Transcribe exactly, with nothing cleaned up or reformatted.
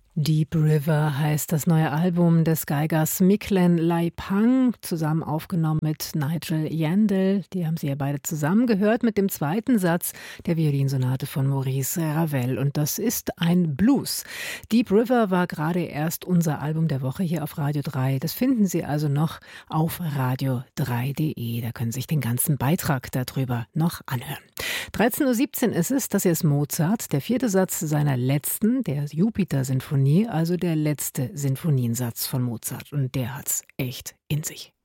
Deep River heißt das neue Album des Geigers Micklem Leipang, zusammen aufgenommen mit Nigel Yandell. Die haben Sie ja beide zusammen gehört mit dem zweiten Satz der Violinsonate von Maurice Ravel. Und das ist ein Blues. Deep River war gerade erst unser Album der Woche hier auf Radio drei. Das finden Sie also noch auf radio drei punkt de. Da können Sie sich den ganzen Beitrag darüber noch anhören. dreizehn Uhr siebzehn ist es, das hier ist Mozart, der vierte Satz seiner letzten, der Jupiter-Sinfonie, also der letzte Sinfoniensatz von Mozart. Und der hat's echt in sich.